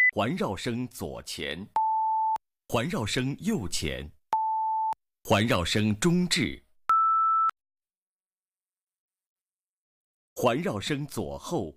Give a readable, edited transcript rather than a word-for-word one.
环绕声左前，环绕声右前，环绕声中置，环绕声左后。